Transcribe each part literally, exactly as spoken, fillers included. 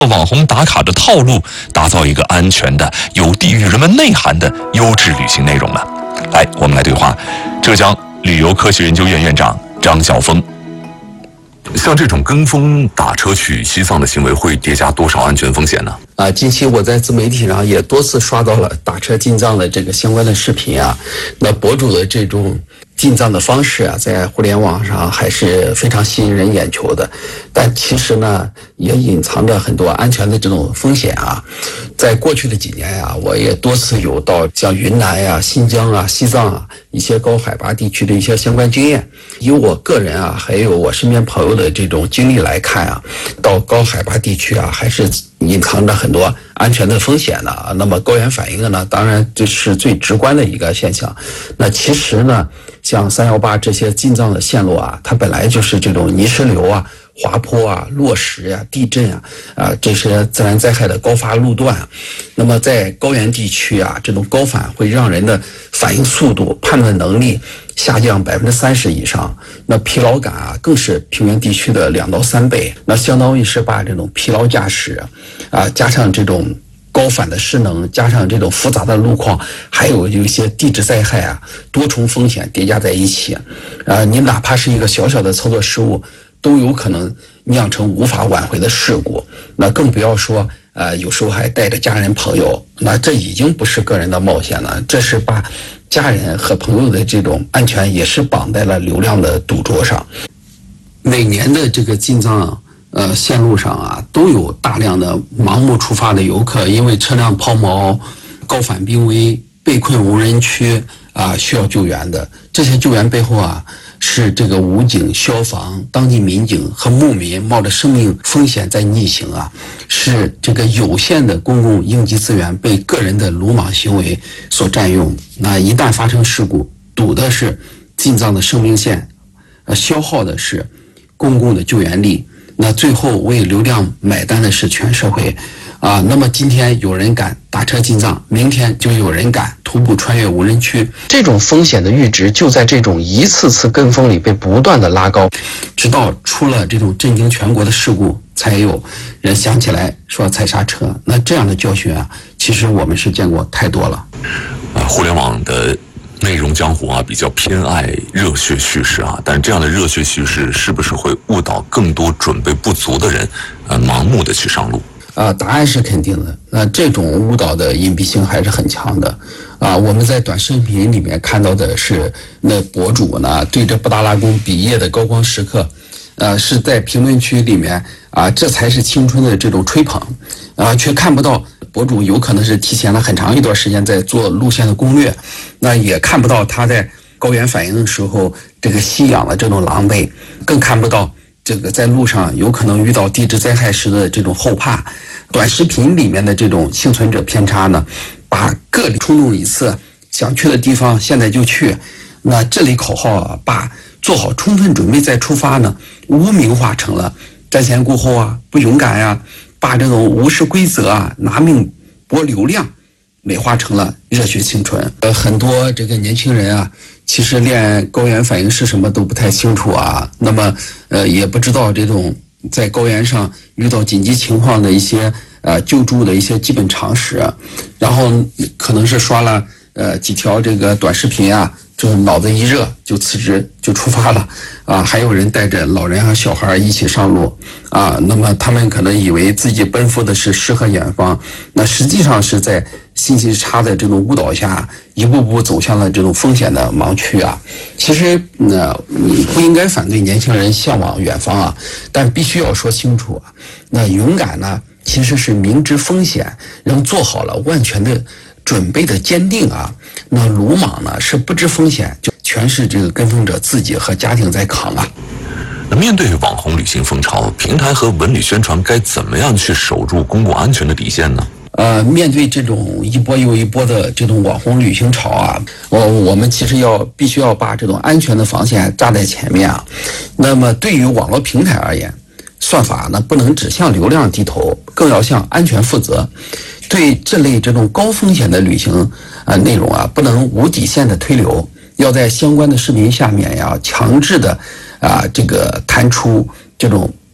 网红打卡的套路，打造一个安全的、有地域人文内涵的优质旅行内容呢？来，我们来对话浙江旅游科学研究院院长张晓峰。像这种跟风打车去西藏的行为，会叠加多少安全风险呢？ 啊，近期我在自媒体上也多次刷到了打车进藏的这个相关的视频啊。那博主的这种进藏的方式啊，在互联网上还是非常吸引人眼球的，但其实呢，也隐藏着很多安全的这种风险啊。在过去的几年呀、啊，我也多次有到像云南呀、新疆啊、西藏啊一些高海拔地区的一些相关经验。以我个人啊，还有我身边朋友的这种经历来看啊，到高海拔地区啊，还是隐藏着很多安全的风险的。那么高原反应呢，当然这是最直观的一个现象。那其实呢，像三幺八这些进藏的线路啊，它本来就是这种泥石流啊、滑坡啊、落石呀、啊、地震啊啊这些自然灾害的高发路段。那么在高原地区啊，这种高反会让人的反应速度、判断能力下降百分之三十以上，那疲劳感啊更是平原地区的两到三倍。那相当于是把这种疲劳驾驶啊，加上这种高反的势能，加上这种复杂的路况，还有有一些地质灾害啊，多重风险叠加在一起，啊，你哪怕是一个小小的操作失误，都有可能酿成无法挽回的事故。那更不要说，呃，有时候还带着家人朋友，那这已经不是个人的冒险了，这是把家人和朋友的这种安全也是绑在了流量的赌桌上。每年的这个进藏呃线路上啊，都有大量的盲目出发的游客，因为车辆抛锚、高反濒危、被困无人区啊，需要救援的。这些救援背后啊，是这个武警、消防、当地民警和牧民冒着生命风险在逆行啊，是这个有限的公共应急资源被个人的鲁莽行为所占用。那一旦发生事故，堵的是进藏的生命线，呃，消耗的是公共的救援力，那最后为流量买单的是全社会啊。那么今天有人敢打车进藏，明天就有人敢徒步穿越无人区，这种风险的阈值就在这种一次次跟风里被不断的拉高，直到出了这种震惊全国的事故，才有人想起来说踩刹车。那这样的教训啊，其实我们是见过太多了。 呃，互联网的内容江湖啊，比较偏爱热血叙事啊，但这样的热血叙事是不是会误导更多准备不足的人，呃，盲目的去上路？ 啊，答案是肯定的。那这种误导的隐蔽性还是很强的。啊，我们在短视频里面看到的是，那博主呢对着布达拉宫比耶的高光时刻，呃，是在评论区里面啊，这才是青春的这种吹捧，啊，却看不到博主有可能是提前了很长一段时间在做路线的攻略，那也看不到他在高原反应的时候这个吸氧的这种狼狈，更看不到这个在路上有可能遇到地质灾害时的这种后怕。短视频里面的这种幸存者偏差呢，把个例冲动一次，想去的地方现在就去，那这类口号啊，把做好充分准备再出发呢，污名化成了瞻前顾后啊，不勇敢呀、啊，把这种无视规则啊，拿命搏流量美化成了热血青春。呃，很多这个年轻人啊，其实连高原反应是什么都不太清楚啊，那么呃也不知道这种在高原上遇到紧急情况的一些呃救助的一些基本常识，然后可能是刷了呃几条这个短视频啊，就脑子一热就辞职就出发了啊。还有人带着老人和小孩一起上路啊，那么他们可能以为自己奔赴的是诗和远方，那实际上是在信息差的这种误导下，一步步走向了这种风险的盲区啊。其实呢，你不应该反对年轻人向往远方啊，但必须要说清楚啊。那勇敢呢，其实是明知风险，仍做好了万全的准备的坚定啊。那鲁莽呢，是不知风险，就全是这个跟风者自己和家庭在扛啊。 那面对网红旅行风潮，平台和文旅宣传该怎么样去守住公共安全的底线呢？ 呃，面对这种一波又一波的这种网红旅行潮啊，我我们其实要必须要把这种安全的防线扎在前面啊。那么对于网络平台而言，算法呢不能只向流量低头，更要向安全负责。对这类这种高风险的旅行啊、呃、内容啊，不能无底线的推流，要在相关的视频下面呀，强制的啊、呃、这个弹出这种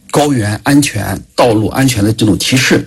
高原安全、道路安全的这种提示。